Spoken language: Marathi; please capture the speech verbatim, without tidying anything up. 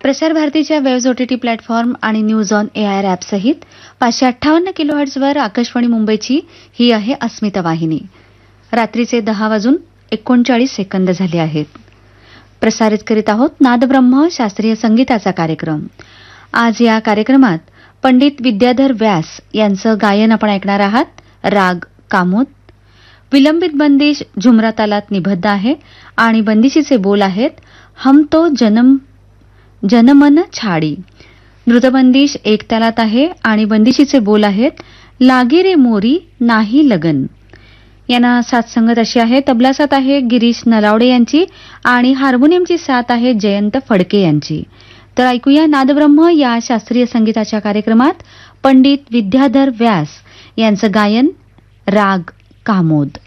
प्रसार भारतीच्या वेव्ज ओटीटी प्लॅटफॉर्म आणि न्यूज ऑन एआयआर ॲप सहित पाचशे अठ्ठावन्न किलोहर्ट्झवर आकाशवाणी मुंबईची ही आहे अस्मिता वाहिनी. रात्रीचे दहा वाजून एकोणचाळीस सेकंद झाले आहेत. प्रसारित करीत आहोत नादब्रह्म शास्त्रीय संगीताचा कार्यक्रम. आज या कार्यक्रमात पंडित विद्याधर व्यास यांचं गायन आपण ऐकणार आहात. राग कामोद. विलंबित बंदिश झुमरा तालात निबद्ध आहे आणि बंदिशीचे बोल आहेत हम तो जन्म जनमन छाडी. नृतबंदिश एक तालात आहे आणि बंदिशीचे बोल आहेत लागी रे मोरी नाही लगन. यांना साथ संगत अशी आहे. तबला साथ आहे गिरीश नलावडे यांची आणि हार्मोनियमची साथ आहे जयंत फडके यांची. तर ऐकूया नादब्रह्म या शास्त्रीय संगीताच्या कार्यक्रमात पंडित विद्याधर व्यास यांचं गायन राग कामोद.